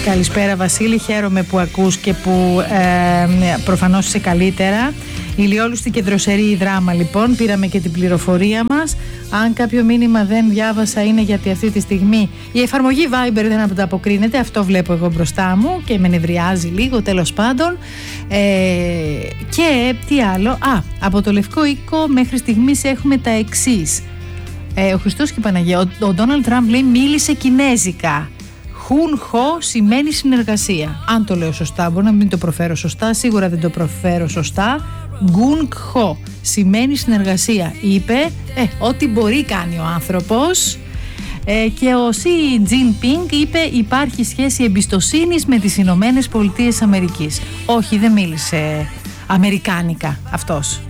Καλησπέρα Βασίλη, χαίρομαι που ακούς και που προφανώς είσαι καλύτερα. Ηλιόλουστη και δροσερή η δράμα λοιπόν, πήραμε και την πληροφορία μας. Αν κάποιο μήνυμα δεν διάβασα είναι γιατί αυτή τη στιγμή η εφαρμογή Viber δεν ανταποκρίνεται, αυτό βλέπω εγώ μπροστά μου και με νευριάζει λίγο, τέλος πάντων. Και τι άλλο, από το Λευκό Οίκο μέχρι στιγμής έχουμε τα εξής. Ο Χριστός και η Παναγία, ο Ντόναλντ Τραμπ λέει μίλησε κινέζικα. Χουν χο σημαίνει συνεργασία. Αν το λέω σωστά, μπορεί να μην το προφέρω σωστά, σίγουρα δεν το προφέρω σωστά. Γκουν χο σημαίνει συνεργασία. Είπε, ό,τι μπορεί κάνει ο άνθρωπος. Και ο Xi Jinping είπε υπάρχει σχέση εμπιστοσύνης με τις Ηνωμένες Πολιτείες Αμερικής. Όχι, δεν μίλησε αμερικάνικα αυτός.